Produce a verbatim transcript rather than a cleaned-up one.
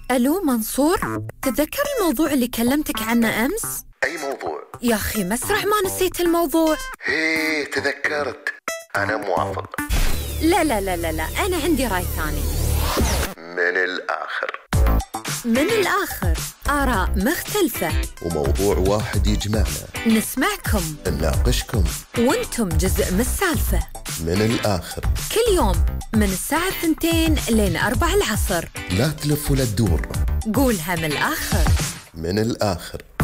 ألو منصور، تذكر الموضوع اللي كلمتك عنه أمس؟ أي موضوع؟ يا أخي مسرح ما نسيت الموضوع. هيه تذكرت، أنا موافق. لا لا لا لا لا، أنا عندي رأي ثاني. من الآخر من الآخر، آراء مختلفة وموضوع واحد يجمعنا، نسمعكم نناقشكم وانتم جزء من السالفة. من الآخر كل يوم من الساعة اثنتين لين أربع العصر. لا تلف ولا تدور، قولها من الآخر. من الآخر.